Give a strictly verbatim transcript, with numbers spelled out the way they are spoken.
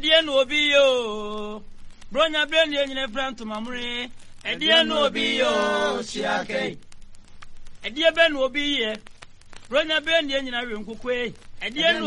Edia no obi yo. Bronya brain ye nyine front mamre. Edia no obi yo siake. Edia ben obi ye. Bronya brain ye nyina we nkukwe. Edia no